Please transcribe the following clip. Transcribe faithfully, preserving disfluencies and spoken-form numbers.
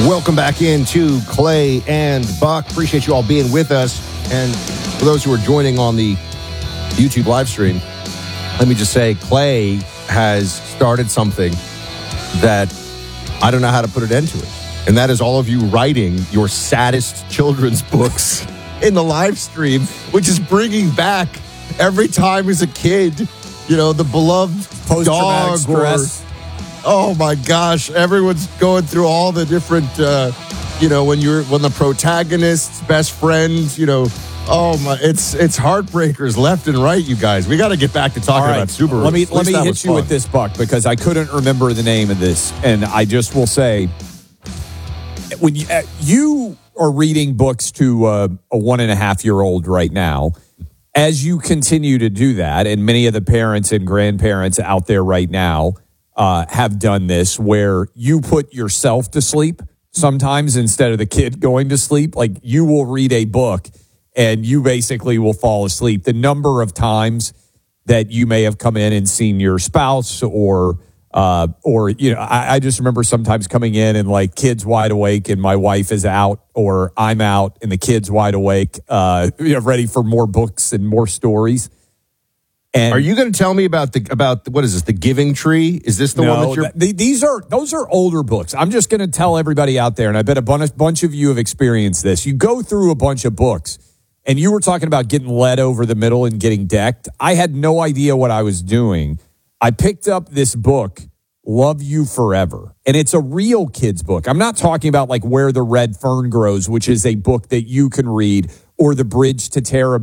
Welcome back into Clay and Buck. Appreciate you all being with us. And for those who are joining on the YouTube live stream, let me just say Clay has started something that I don't know how to put an end to it. And that is all of you writing your saddest children's books in the live stream, which is bringing back every time as a kid, you know, the beloved dog stress. or, oh my gosh, everyone's going through all the different, uh, you know, when you're, when the protagonist's best friend, you know, oh my, it's, it's heartbreakers left and right, you guys. We got to get back to talking right. about Subaru. Let me, let me hit you fun. with this, Buck, because I couldn't remember the name of this. And I just will say, when you, uh, you are reading books to uh, a one and a half year old right now, as you continue to do that, and many of the parents and grandparents out there right now uh, have done this, where you put yourself to sleep sometimes instead of the kid going to sleep. Like, you will read a book and you basically will fall asleep. The number of times that you may have come in and seen your spouse or Uh, or, you know, I, I just remember sometimes coming in and like kids wide awake and my wife is out, or I'm out and the kid's wide awake, uh, you know, ready for more books and more stories. And are you going to tell me about the, about what is this, the Giving Tree? Is this the no, one that you're? th- these are, those are older books. I'm just going to tell everybody out there, and I bet a bunch, bunch of you have experienced this. You go through a bunch of books and you were talking about getting led over the middle and getting decked. I had no idea what I was doing. I picked up this book, Love You Forever, and it's a real kid's book. I'm not talking about like Where the Red Fern Grows, which is a book that you can read, or The Bridge to Terabithia.